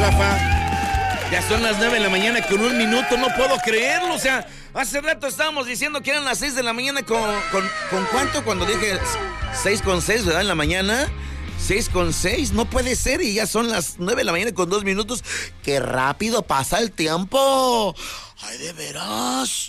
Rafa. Ya son las 9 de la mañana con 1 minuto, no puedo creerlo. O sea, hace rato estábamos diciendo que eran las 6 de la mañana con ¿cuánto? Cuando dije 6:06, ¿verdad? En la mañana. 6:06, no puede ser, y ya son las 9 de la mañana con 2 minutos. ¡Qué rápido pasa el tiempo! ¡Ay, de veras!